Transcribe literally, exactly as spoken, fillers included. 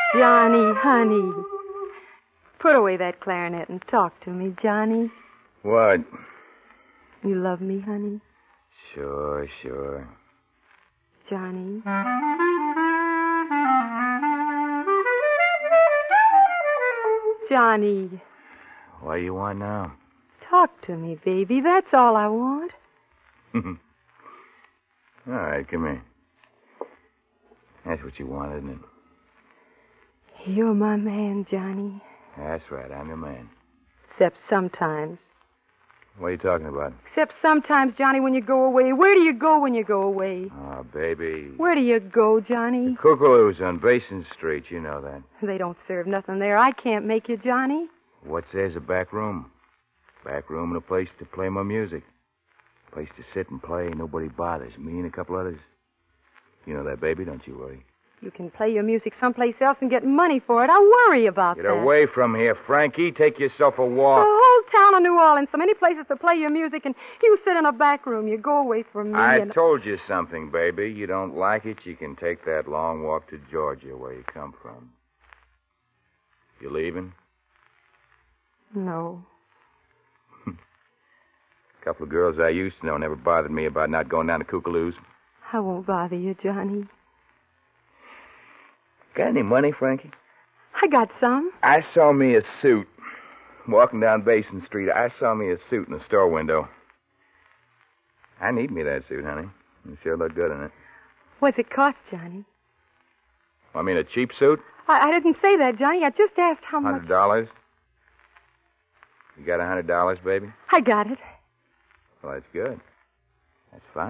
Johnny, honey. Put away that clarinet and talk to me, Johnny. What? You love me, honey? Sure, sure. Johnny. Johnny. What do you want now? Talk to me, baby. That's all I want. All right, come here. That's what you want, isn't it? You're my man, Johnny. That's right, I'm your man. Except sometimes. What are you talking about? Except sometimes, Johnny, when you go away. Where do you go when you go away? Oh, baby. Where do you go, Johnny? The Kookaloo's on Basin Street, you know that. They don't serve nothing there. I can't make you, Johnny. What's there's a back room. Back room and a place to play my music. A place to sit and play. Nobody bothers. Me and a couple others. You know that, baby, don't you worry. You can play your music someplace else and get money for it. I worry about Get that. Get away from here, Frankie. Take yourself a walk. The whole town of New Orleans, so many places to play your music, and you sit in a back room. You go away from me. I and... told you something, baby. You don't like it, you can take that long walk to Georgia, where you come from. You leaving? No. A couple of girls I used to know never bothered me about not going down to Kookaloo's. I won't bother you, Johnny. Got any money, Frankie? I got some. I saw me a suit. Walking down Basin Street, I saw me a suit in the store window. I need me that suit, honey. You sure look good in it. What's it cost, Johnny? I mean, a cheap suit? I, I didn't say that, Johnny. I just asked how much. Hundred dollars? You got a hundred dollars, baby? I got it. Well, that's good. That's fine.